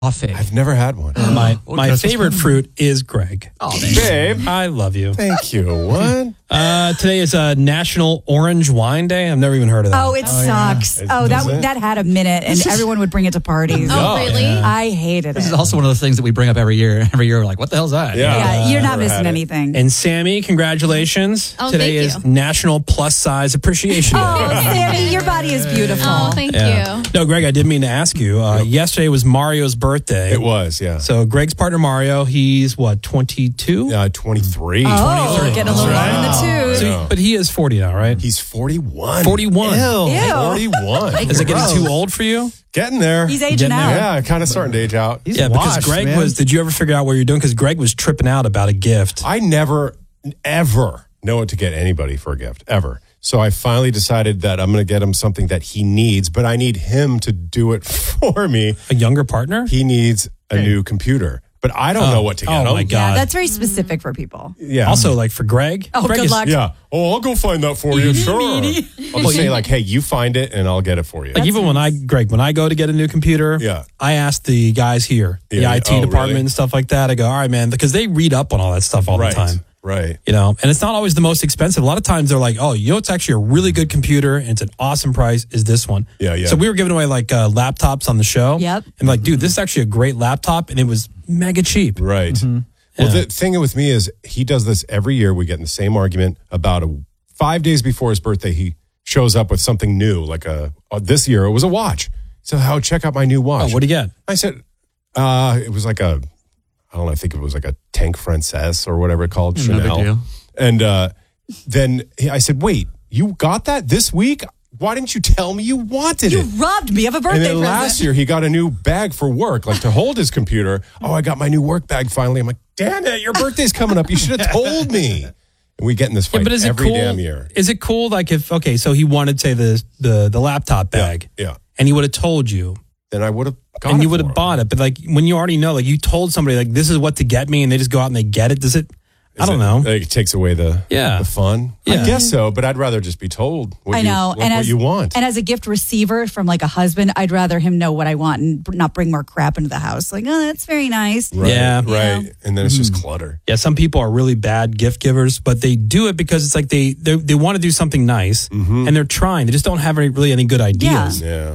toffee. I've never had one. My favorite fruit is Greg. Oh, thanks. Babe. I love you. Thank you. What? Today is National Orange Wine Day. I've never even heard of that. Oh, it sucks. Yeah. Oh, Does it? that had a minute, and everyone would bring it to parties. Oh, really? yeah. I hated This is it. also one of those things that we bring up every year. Every year, we're like, what the hell's that? Yeah, you're not never had missing it. anything. And Sammy, congratulations. Oh, Today thank is you. National Plus Size Appreciation Day. Oh, Sammy, your body is beautiful. Oh, thank you. No, Greg, I did mean to ask you. Yesterday was Mario's birthday. It was, yeah. So Greg's partner Mario, he's what, 22? 23. Oh, 23. getting a little That's long in the right. tooth. So, but he is 40 now, right? He's 41. 41. Ew. 41. Is it getting too old for you? Getting there. He's aging Getting out. there. Yeah, kind of starting to age out. Yeah, because washed, Greg man. did you ever figure out what you're doing? Because Greg was tripping out about a gift. I never, ever know what to get anybody for a gift, ever. So I finally decided that I'm going to get him something that he needs, but I need him to do it for me. A younger partner? He needs a new computer, but I don't know what to get him. Oh, my God. Yeah, that's very specific for people. Yeah. Also, like for Greg. Oh, Greg good is- luck. Yeah. Oh, I'll go find that for you. Sure. I'll just say like, hey, you find it and I'll get it for you. Like even when I go to get a new computer, Yeah. I ask the guys here, the Yeah. IT Oh, department really? and stuff like that. I go, all right, man, because they read up on all that stuff all Right. the time. Right. You know, and it's not always the most expensive. A lot of times they're like, oh, you know, it's actually a really good computer and it's an awesome price is this one. Yeah, yeah. So we were giving away like laptops on the show. Yep. And like, dude, this is actually a great laptop and it was mega cheap. Right. Well, Yeah. the thing with me is he does this every year. We get in the same argument about 5 days before his birthday. He shows up with something new, like this year it was a watch. So how check out my new watch? Oh, what do you get? I said, it was like I don't know, I think it was like a Tank Princess or whatever it called, No Chanel. big deal. And then I said, wait, you got that this week? Why didn't you tell me you wanted You it? robbed me of a And birthday then present. last year, he got a new bag for work, like to hold his computer. Oh, I got my new work bag finally. I'm like, damn it, your birthday's coming up. You should have told me. And we get in this fight but is it every cool? damn year. Is it cool? Like if, okay, so he wanted, say, the laptop bag. Yeah. And he would have told you. Then I would have got And it you would for have him. bought it. But like when you already know, like you told somebody, like this is what to get me and they just go out and they get it. Does it? I don't know. Like, it takes away the fun. Yeah. I guess so, but I'd rather just be told what I know. what you want. And as a gift receiver from like a husband, I'd rather him know what I want and not bring more crap into the house. Like, oh, that's very nice. Right, Yeah. right. You know? And then it's just clutter. Yeah, some people are really bad gift givers, but they do it because it's like they want to do something nice and they're trying. They just don't have any good ideas. Yeah.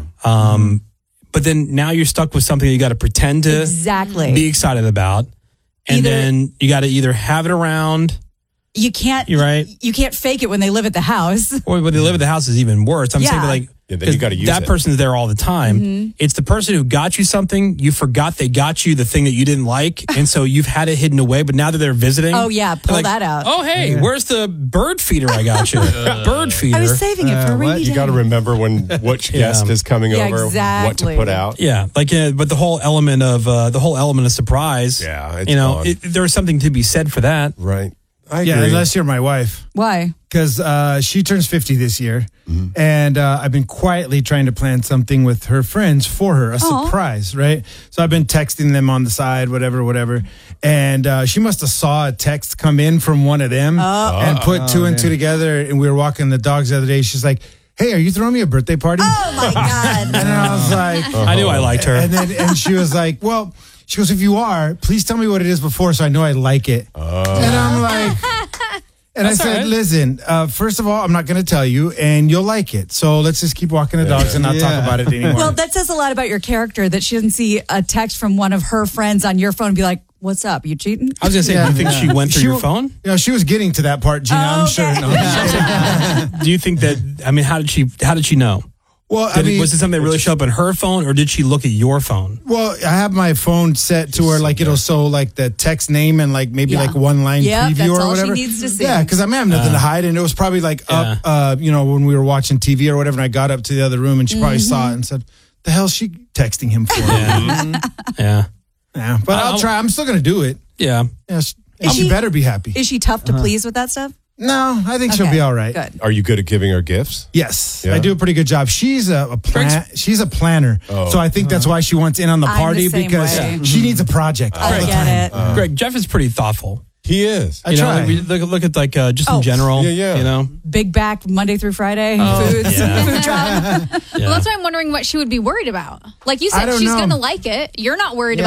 But then now you're stuck with something you got to pretend to Exactly. be excited about. And Either- then you got to either have it around, You can't. You're right. You can't fake it when they live at the house. or when they live at the house is even worse. I'm saying, Yeah. but like, Yeah, then you gotta use that it. person's there all the time. It's the person who got you something. You forgot they got you the thing that you didn't like. And so you've had it hidden away, but now that they're visiting. Oh, yeah, they're pull that out. Oh, hey, where's the bird feeder I got you? Bird feeder. I was saving it for a rainy You day. got to remember which guest is coming Yeah, over, exactly. what to put out. Yeah, like, but the whole element of surprise. Yeah, it's you know, gone. there's something to be said for that. Right. I Yeah, agree. unless you're my wife. Why? Because she turns 50 this year. And I've been quietly trying to plan something with her friends for her, a surprise, right? So I've been texting them on the side, whatever. And she must have saw a text come in from one of them and put two and two together. And we were walking the dogs the other day. She's like, hey, are you throwing me a birthday party? Oh, my God. And then I was like, I knew I liked her. and she was like, well, she goes, if you are, please tell me what it is before so I know I like it. And I'm like, and That's I said, all right. listen, first of all, I'm not going to tell you and you'll like it. So let's just keep walking the dogs and not talk about it anymore. Well, that says a lot about your character that she doesn't see a text from one of her friends on your phone and be like, what's up? You cheating? I was going to say, do you think she went through your phone? You know, she was getting to that part, Gina, I'm sure. okay. No, I'm sure. Do you think that, I mean, how did she know? Well, I mean, Was it something that really showed up on her phone or did she look at your phone? well, I have my phone set to where like it'll show like the text name and like maybe Yeah. like one line Yep, preview that's or all she whatever. needs to see. Yeah, because I may have nothing to hide, and it was probably like up, you know, when we were watching TV or whatever. And I got up to the other room, and she probably saw it and said, "The hell's she texting him for?" Yeah. Yeah, but I'll try. I'm still gonna do it. Yeah. Yeah, she she- better be happy. Is she tough to please with that stuff? No, I think she'll Okay, be all right. Good. Are you good at giving her gifts? Yes, Yeah. I do a pretty good job. She's she's a planner, so I think that's why she wants in on the I'm the party same because way. she needs a project all I the get time. it. Greg, Jeff is pretty thoughtful. He is. I try. Like we look at like just in general. Yeah. You know, Big back Monday through Friday foods, food truck. Well, that's why I'm wondering what she would be worried about. Like you I said, don't she's know. going to like it. You're not worried about